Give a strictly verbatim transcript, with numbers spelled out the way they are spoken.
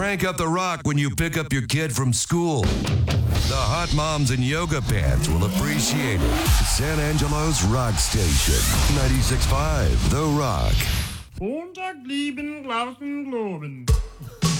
Crank up the rock when you pick up your kid from school. The hot moms in yoga pants will appreciate it. San Angelo's Rock Station. ninety-six point five The Rock. Montag lieben, Glauben, Globen.